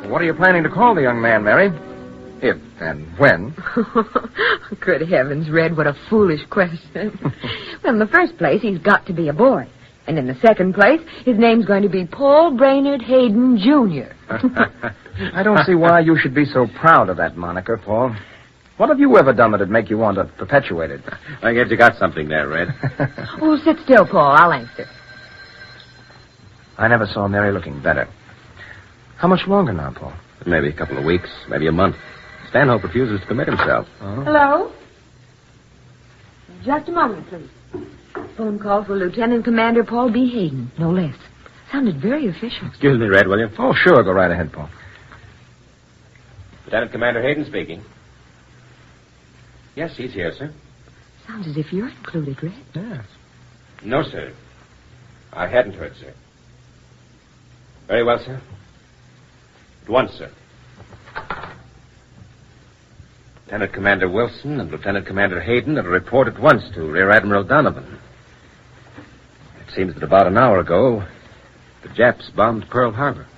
What are you planning to call the young man, Mary? If and when? Good heavens, Red, what a foolish question. Well, in the first place, he's got to be a boy. And in the second place, his name's going to be Paul Brainerd Hayden, Jr. I don't see why you should be so proud of that moniker, Paul. What have you ever done that'd make you want to perpetuate it? I guess you got something there, Red. Oh, sit still, Paul. I'll answer. I never saw Mary looking better. How much longer now, Paul? Maybe a couple of weeks, maybe a month. Stanhope refuses to commit himself. Oh. Hello? Just a moment, please. Phone call for Lieutenant Commander Paul B. Hayden, no less. Sounded very official. Excuse me, Red, will you? Oh, sure. Go right ahead, Paul. Lieutenant Commander Hayden speaking. Yes, he's here, sir. Sounds as if you're included, Red. Yes. No, sir. I hadn't heard, sir. Very well, sir. At once, sir. Lieutenant Commander Wilson and Lieutenant Commander Hayden have report at once to Rear Admiral Donovan. It seems that about an hour ago, the Japs bombed Pearl Harbor.